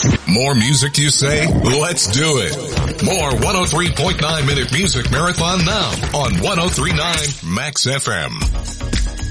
More music, you say? Let's do it. More 103.9 Minute Music Marathon now on 103.9 Max FM.